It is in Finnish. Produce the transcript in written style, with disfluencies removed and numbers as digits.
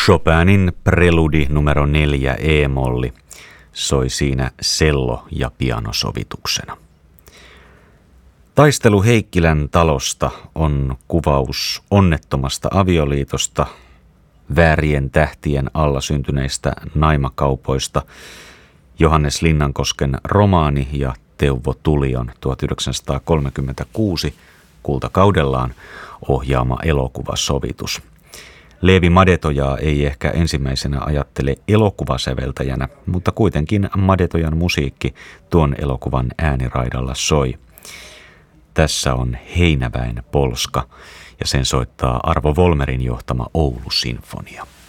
Chopinin preludi numero 4 e-molli soi siinä cello- ja pianosovituksena. Taistelu Heikkilän talosta on kuvaus onnettomasta avioliitosta, väärien tähtien alla syntyneistä naimakaupoista, Johannes Linnankosken romaani ja Teuvo Tulion 1936 kultakaudellaan ohjaama elokuvasovitus. Leevi Madetojaa ei ehkä ensimmäisenä ajattele elokuvasäveltäjänä, mutta kuitenkin Madetojan musiikki tuon elokuvan ääniraidalla soi. Tässä on Heinäväen polska ja sen soittaa Arvo Volmerin johtama Oulu-sinfonia.